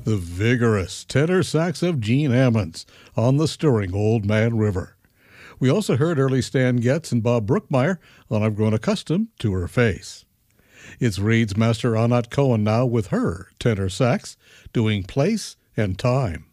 The vigorous tenor sax of Gene Ammons on the stirring Old Man River. We also heard early Stan Getz and Bob Brookmeyer on I've Grown Accustomed to Her Face. It's Reed's master Anat Cohen now with her tenor sax doing Place and Time.